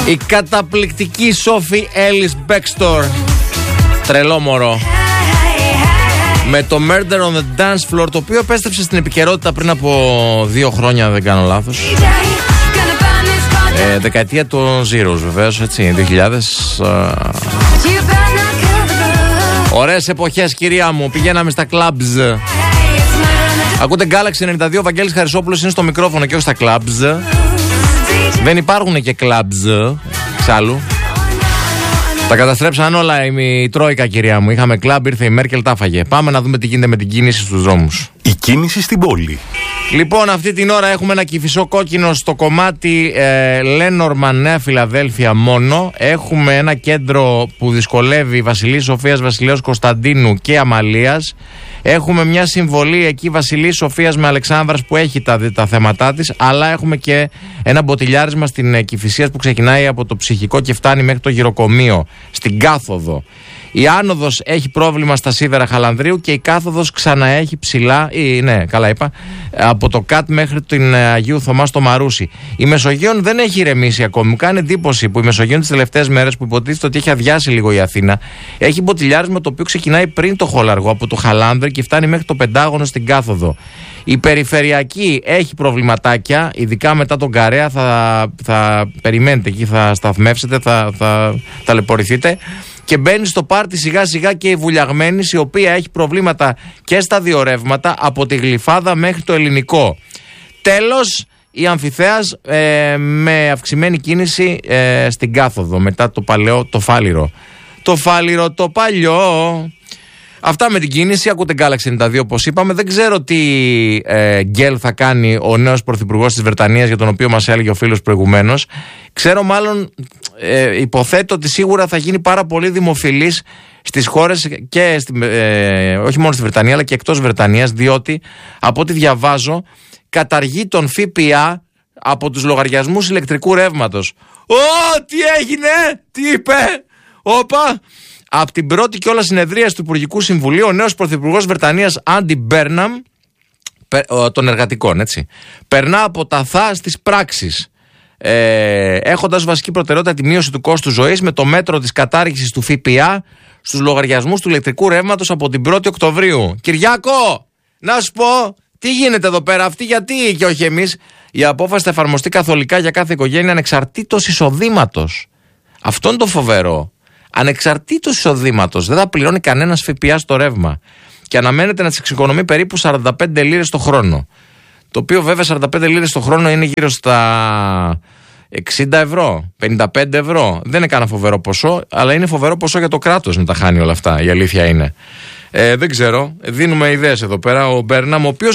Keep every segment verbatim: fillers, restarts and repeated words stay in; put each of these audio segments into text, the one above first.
Η καταπληκτική Σόφι Έλις Μπέκστορ. Τρελό μωρό. Με το Murder on the Dance Floor, το οποίο επέστρεψε στην επικαιρότητα πριν από δύο χρόνια, αν δεν κάνω λάθος. Ε, δεκαετία των Zeros, βεβαίως, έτσι, δύο χιλιάδες. Uh... Ωραίες εποχές, κυρία μου. Πηγαίναμε στα clubs. Ακούτε Galaxy ενενήντα δύο, Βαγγέλης Χαρισόπουλος είναι στο μικρόφωνο και όχι στα clubs. Δεν υπάρχουν και clubs, εξάλλου. Τα καταστρέψαν όλα η Τρόικα, κυρία μου. Είχαμε κλαμπ, ήρθε η Μέρκελ, τα φάγε. Πάμε να δούμε τι γίνεται με την κίνηση στους δρόμους. Η κίνηση στην πόλη. Λοιπόν, αυτή την ώρα έχουμε ένα Κηφισό κόκκινο στο κομμάτι ε, Λένορμαν, Νέα Φιλαδέλφια μόνο. Έχουμε ένα κέντρο που δυσκολεύει Βασιλής Σοφίας, Βασιλέως Κωνσταντίνου και Αμαλίας. Έχουμε μια συμβολή εκεί Βασιλής Σοφίας με Αλεξάνδρας που έχει τα, τα θέματά της, αλλά έχουμε και ένα μποτιλιάρισμα στην ε, Κηφισίας που ξεκινάει από το Ψυχικό και φτάνει μέχρι το γυροκομείο, στην κάθοδο. Η άνοδος έχει πρόβλημα στα Σίδερα Χαλανδρίου και η κάθοδος ξαναέχει ψηλά, ή, ναι, καλά είπα, από το ΚΑΤ μέχρι την Αγίου Θωμά στο Μαρούσι. Η Μεσογείων δεν έχει ηρεμήσει ακόμη. Μου κάνει εντύπωση που η Μεσογείων τις τελευταίες μέρες, που υποτίθεται ότι έχει αδειάσει λίγο η Αθήνα, έχει μποτιλιάρισμα το οποίο ξεκινάει πριν το Χόλαργο, από το Χαλάνδρι και φτάνει μέχρι το Πεντάγωνο στην κάθοδο. Η Περιφερειακή έχει προβληματάκια, ειδικά μετά τον Καρέα. Θα, θα περιμένετε εκεί, θα σταθμεύσετε, θα, θα ταλαιπωρηθείτε. Και μπαίνει στο πάρτι σιγά σιγά και η Βουλιαγμένης, η οποία έχει προβλήματα και στα δύο ρεύματα, από τη Γλυφάδα μέχρι το Ελληνικό. Τέλος, η Αμφιθέας ε, με αυξημένη κίνηση ε, στην κάθοδο, μετά το παλαιό, το Φάληρο. Το Φάληρο το παλιό. Αυτά με την κίνηση. Ακούτε Galaxy ενενήντα δύο, όπως είπαμε. Δεν ξέρω τι ε, γκέλ θα κάνει ο νέος πρωθυπουργός της Βρετανίας, για τον οποίο μας έλεγε ο φίλος προηγουμένως. Ξέρω, μάλλον ε, υποθέτω ότι σίγουρα θα γίνει πάρα πολύ δημοφιλής στις χώρες και στη, ε, όχι μόνο στη Βρετανία αλλά και εκτός Βρετανίας, διότι από ό,τι διαβάζω καταργεί τον ΦΠΑ από τους λογαριασμούς ηλεκτρικού ρεύματος. Ω, τι έγινε, τι είπε, όπα. Από την πρώτη και όλα συνεδρία του Υπουργικού Συμβουλίου, ο νέος πρωθυπουργός Βρετανίας, Άντι Μπέρναμ, των εργατικών, έτσι, περνά από τα θα στις πράξεις, ε, έχοντας βασική προτεραιότητα τη μείωση του κόστου ζωής με το μέτρο της κατάργησης του ΦΠΑ στους λογαριασμούς του ηλεκτρικού ρεύματος από την πρώτη Οκτωβρίου. Κυριάκο, να σου πω, τι γίνεται εδώ πέρα, αυτοί γιατί και όχι εμείς? Η απόφαση θα εφαρμοστεί καθολικά για κάθε οικογένεια ανεξαρτήτως εισοδήματος. Αυτό είναι το φοβερό. Ανεξαρτήτως εισοδήματος, δεν θα πληρώνει κανένας ΦΠΑ στο ρεύμα. Και αναμένεται να τις εξοικονομεί περίπου σαράντα πέντε λίρες το χρόνο. Το οποίο βέβαια σαράντα πέντε λίρες το χρόνο είναι γύρω στα εξήντα ευρώ, πενήντα πέντε ευρώ. Δεν είναι κανένα φοβερό ποσό, αλλά είναι φοβερό ποσό για το κράτος να τα χάνει όλα αυτά. Η αλήθεια είναι. Ε, δεν ξέρω, δίνουμε ιδέες εδώ πέρα. Ο Μπέρναμ, ο οποίος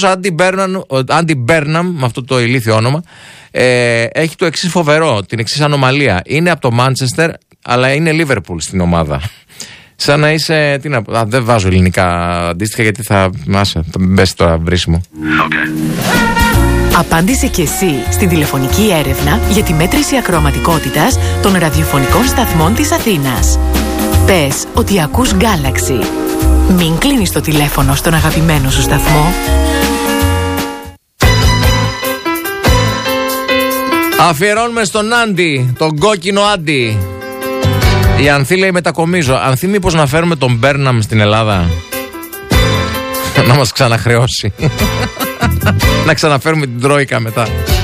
Άντι Μπέρναμ, με αυτό το ηλίθιο όνομα, ε, έχει το εξής φοβερό, την εξής ανομαλία. Είναι από το Μάντσεστερ, αλλά είναι Λίβερπουλ στην ομάδα. Σαν να είσαι. Τι να, α, δεν βάζω ελληνικά αντίστοιχα, γιατί θα. Άσε, θα μπέσει τώρα βρίσιμο. Okay. Απάντησε και εσύ στην τηλεφωνική έρευνα για τη μέτρηση ακροαματικότητας των ραδιοφωνικών σταθμών της Αθήνας. Πες ότι ακούς Galaxy. Μην κλείνεις το τηλέφωνο στον αγαπημένο σου σταθμό. Αφιερώνουμε στον Άντι, τον κόκκινο Άντι. Η Ανθή λέει μετακομίζω. Ανθή, μήπως να φέρουμε τον Μπέρναμ στην Ελλάδα να μας ξαναχρεώσει. Να ξαναφέρουμε την Τρόικα μετά.